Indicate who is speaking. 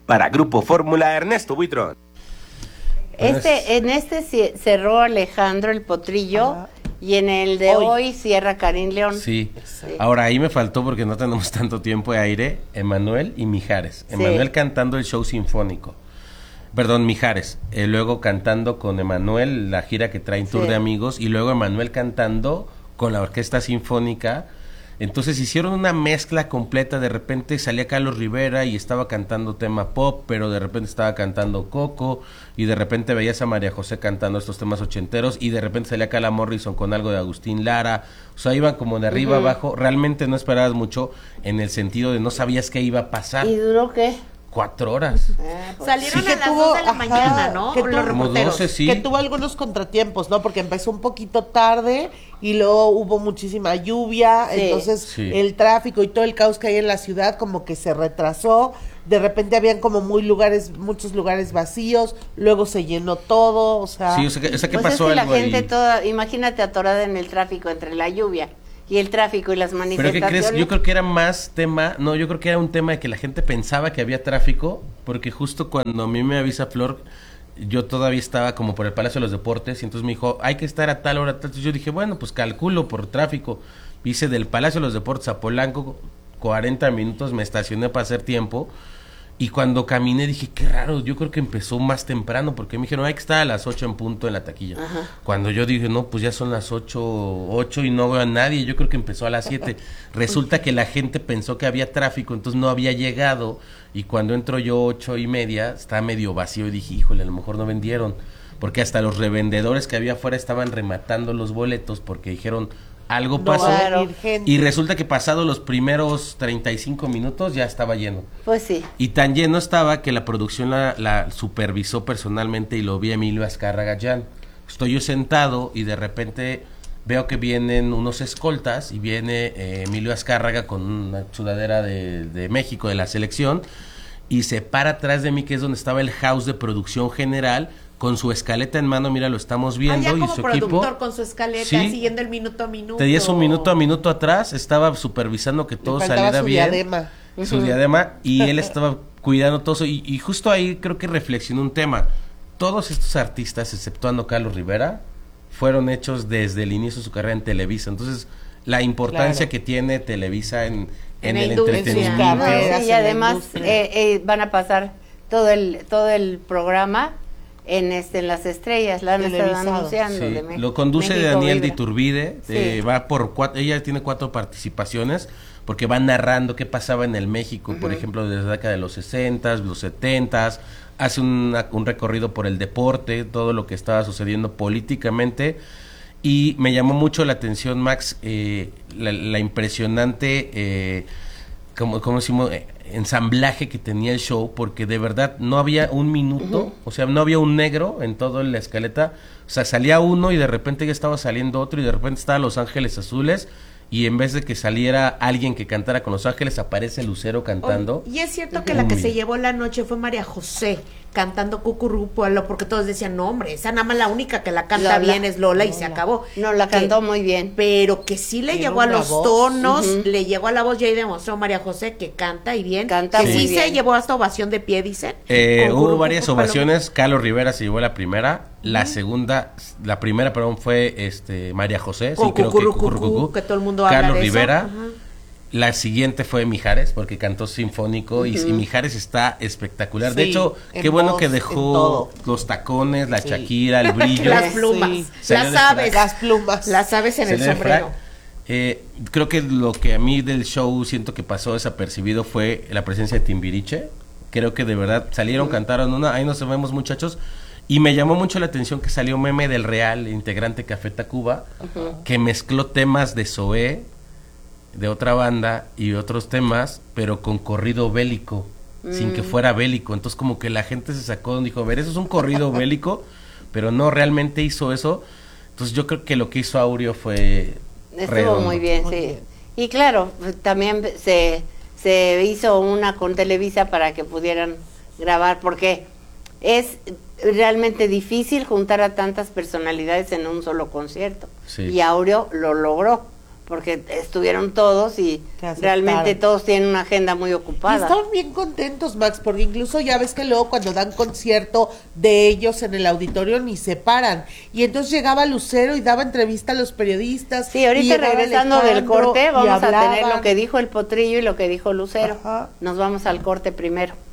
Speaker 1: Para Grupo Fórmula, Ernesto Buitrón.
Speaker 2: En este cerró Alejandro el Potrillo. Ajá. Y en el de hoy cierra Karim León.
Speaker 3: Sí. Ahora ahí me faltó, porque no tenemos tanto tiempo de aire, Emanuel y Mijares. Emanuel cantando el show sinfónico. Perdón, Mijares. Luego cantando con Emanuel la gira que trae Tour de Amigos. Y luego Emanuel cantando con la Orquesta Sinfónica. Entonces hicieron una mezcla completa. De repente salía Carlos Rivera y estaba cantando tema pop, pero de repente estaba cantando Coco, y de repente veías a María José cantando estos temas ochenteros, y de repente salía Carla Morrison con algo de Agustín Lara. O sea, iban como de arriba abajo. Realmente no esperabas mucho, en el sentido de no sabías qué iba a pasar.
Speaker 2: ¿Y duró qué?
Speaker 3: 4 horas.
Speaker 4: Salieron a las 2 de la mañana, ¿no?
Speaker 3: Que los reporteros. 12,
Speaker 5: que tuvo algunos contratiempos, ¿no? Porque empezó un poquito tarde y luego hubo muchísima lluvia, entonces el tráfico y todo el caos que hay en la ciudad como que se retrasó. De repente habían como muchos lugares vacíos, luego se llenó todo, o sea...
Speaker 3: Sí, o sea, ¿qué
Speaker 2: pues
Speaker 3: pasó?
Speaker 2: Es que la gente toda, imagínate atorada en el tráfico entre la lluvia y el tráfico y las manifestaciones.
Speaker 3: ¿Pero qué crees? Yo creo que era más tema, yo creo que era un tema de que la gente pensaba que había tráfico, porque justo cuando a mí me avisa Flor, yo todavía estaba como por el Palacio de los Deportes, y entonces me dijo, hay que estar a tal hora, tal. Entonces yo dije, bueno, pues calculo por tráfico. Hice del Palacio de los Deportes a Polanco 40 minutos, me estacioné para hacer tiempo, y cuando caminé dije, qué raro, yo creo que empezó más temprano, porque me dijeron, hay que estar a las 8 en punto en la taquilla. Ajá. Cuando yo dije, no, pues ya son las 8 y no veo a nadie, yo creo que empezó a las 7. Resulta que la gente pensó que había tráfico, entonces no había llegado, y cuando entro yo 8:30, estaba medio vacío, y dije, híjole, a lo mejor no vendieron, porque hasta los revendedores que había afuera estaban rematando los boletos, porque dijeron, algo pasó, y resulta que pasado los primeros 35 minutos ya estaba lleno.
Speaker 2: Pues sí.
Speaker 3: Y tan lleno estaba que la producción la supervisó personalmente, y lo vi a Emilio Azcárraga Jan. Estoy yo sentado y de repente veo que vienen unos escoltas, y viene Emilio Azcárraga con una sudadera de México, de la selección, y se para atrás de mí, que es donde estaba el house de producción general, con su escaleta en mano, mira, lo estamos viendo, y su equipo
Speaker 4: con su escaleta, siguiendo el minuto a minuto.
Speaker 3: Te di un minuto a minuto atrás, estaba supervisando que todo saliera bien. Su diadema, y él estaba cuidando todo eso, y justo ahí creo que reflexionó un tema. Todos estos artistas, exceptuando Carlos Rivera, fueron hechos desde el inicio de su carrera en Televisa. Entonces, la importancia que tiene Televisa en el entretenimiento.
Speaker 2: Y además van a pasar todo el programa en las estrellas, la han estado anunciando.
Speaker 3: Sí. Lo conduce México Daniel de Iturbide, va por 4, ella tiene 4 participaciones, porque va narrando qué pasaba en el México, por ejemplo, desde la década de los 60, los 70, hace un recorrido por el deporte, todo lo que estaba sucediendo políticamente, y me llamó mucho la atención, Max, la impresionante, como decimos, ensamblaje que tenía el show, porque de verdad no había un minuto, o sea, no había un negro en toda la escaleta, o sea, salía uno y de repente ya estaba saliendo otro, y de repente estaba Los Ángeles Azules, y en vez de que saliera alguien que cantara con Los Ángeles, aparece Lucero cantando.
Speaker 4: Y es cierto que la que se llevó la noche fue María José, cantando Cucurrupuelo, porque todos decían, no hombre, esa nada más la única que la canta bien es Lola, y se acabó.
Speaker 2: No, la cantó muy bien.
Speaker 4: Pero que sí le llegó a los tonos, le llegó a la voz, y ahí demostró María José que canta y bien.
Speaker 2: Canta
Speaker 4: que
Speaker 2: muy bien.
Speaker 4: Se llevó hasta ovación de pie, dicen.
Speaker 3: Hubo varias ovaciones, Carlos Rivera se llevó la primera, la primera, fue María José,
Speaker 4: sí, creo que todo el mundo habla
Speaker 3: Carlos
Speaker 4: de
Speaker 3: Rivera.
Speaker 4: Eso.
Speaker 3: La siguiente fue Mijares, porque cantó sinfónico, y Mijares está espectacular. De hecho, qué bueno que dejó los tacones, la Shakira, el brillo.
Speaker 4: Las plumas, las aves en el sombrero.
Speaker 3: Creo que lo que a mí del show siento que pasó desapercibido fue la presencia de Timbiriche. Creo que de verdad salieron, cantaron ahí nos vemos, muchachos. Y me llamó mucho la atención que salió Meme del Real, integrante Café Tacuba, que mezcló temas de Zoé, de otra banda, y otros temas, pero con corrido bélico, sin que fuera bélico. Entonces como que la gente se sacó, dijo, a ver, eso es un corrido bélico, pero no realmente hizo eso. Entonces yo creo que lo que hizo Aureo fue
Speaker 2: estuvo muy bien, sí. Y claro, también se hizo una con Televisa para que pudieran grabar, porque es realmente difícil juntar a tantas personalidades en un solo concierto. Sí. Y Aureo lo logró, porque estuvieron todos y
Speaker 5: Que aceptaron.
Speaker 2: realmente todos tienen una agenda muy
Speaker 5: Y
Speaker 2: ocupada.
Speaker 5: estaban bien contentos, Max, porque incluso ya ves que luego cuando dan concierto de ellos en el auditorio ni se paran. Y entonces llegaba Lucero y daba entrevista a los periodistas.
Speaker 2: Sí, ahorita
Speaker 5: y llegaba
Speaker 2: regresando del
Speaker 5: Alejandro
Speaker 2: corte
Speaker 5: y
Speaker 2: vamos a tener
Speaker 5: hablaban.
Speaker 2: lo que dijo el Potrillo y lo que dijo Lucero.
Speaker 5: Ajá.
Speaker 2: Nos vamos al corte primero.